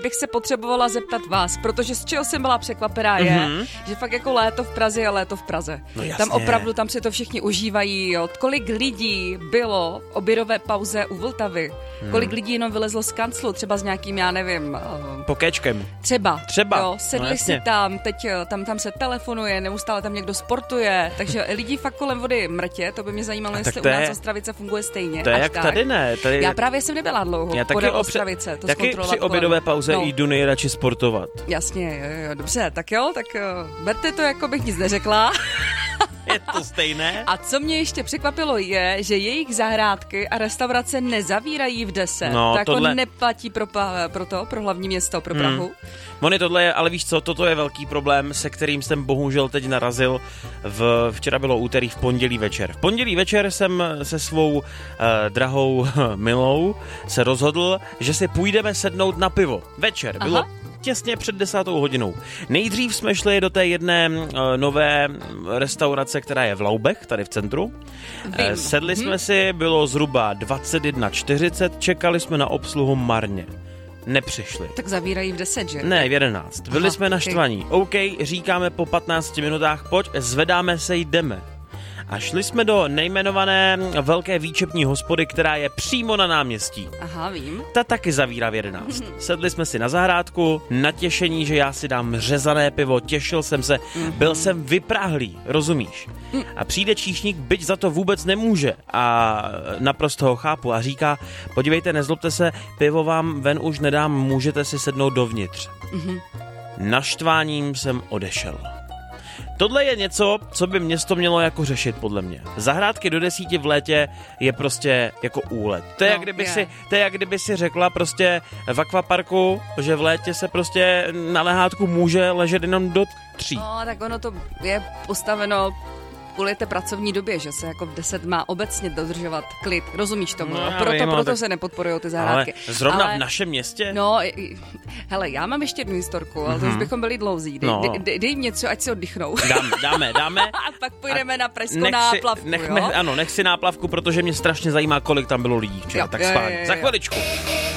bych se potřebovala zeptat vás, protože z čeho jsem byla překvapená je, že fakt jako léto v Praze je léto v Praze. No tam opravdu, tam si to všichni užívají, jo. Kolik lidí bylo v obědové pauze u Vltavy? Kolik lidí jenom vylezlo z kanclu, třeba s nějakým, já nevím... Pokéčkem. Třeba. Jo, No, sedli si tam, teď tam se telefonuje, neustále tam někdo sportuje, takže lidi fakt kolem vody mrtě, to by mě zajímalo, jestli u nás Ostravice funguje stejně. To je jak tak. Tady ne. Tady... Já právě jsem nebyla dlouho podél Ostravice, to taky při obědové pauze jdu nejradši sportovat. Jasně, jo, dobře, tak berte to, jako bych nic neřekla. Je to stejné. A co mě ještě překvapilo je, že jejich zahrádky a restaurace nezavírají v 10. No, to jako neplatí pro hlavní město, pro Prahu. Moni, tohle je, ale víš co, toto je velký problém, se kterým jsem bohužel teď narazil. Včera bylo úterý, v pondělí večer. V pondělí večer jsem se svou drahou milou se rozhodl, že si půjdeme sednout na pivo. Večer. Bylo těsně před 10. hodinou. Nejdřív jsme šli do té jedné nové restaurace, která je v Laubech, tady v centru. Sedli jsme si, bylo zhruba 21:40, čekali jsme na obsluhu marně. Nepřišli. Tak zavírají v 10, že? Ne, v 11. Byli jsme naštvaní. OK, říkáme po 15 minutách, pojď, zvedáme se, jdeme. A šli jsme do nejmenované velké výčepní hospody, která je přímo na náměstí. Aha, vím. Ta taky zavírá v 11. Sedli jsme si na zahrádku, natěšení, že já si dám řezané pivo, těšil jsem se, byl jsem vypráhlý, rozumíš? A přijde číšník, byť za to vůbec nemůže a naprosto ho chápu a říká, podívejte, nezlobte se, pivo vám ven už nedám, můžete si sednout dovnitř. Naštváním jsem odešel. Tohle je něco, co by město mělo jako řešit, podle mě. Zahrádky do 10 v létě je prostě jako úlet. To je, jak kdyby si řekla prostě v akvaparku, že v létě se prostě na lehátku může ležet jenom do 3. No, tak ono to je postaveno kvůli té pracovní době, že se jako v 10 má obecně dodržovat klid. Rozumíš tomu? No, proto se nepodporují ty zahrádky. Ale zrovna v našem městě? No, hele, já mám ještě jednu historku, ale to už bychom byli dlouzí. Dej jim něco, ať si oddychnou. Dáme. A pak půjdeme na pražskou náplavku, nech si náplavku, protože mě strašně zajímá, kolik tam bylo lidí včera. Tak spát. Za chviličku.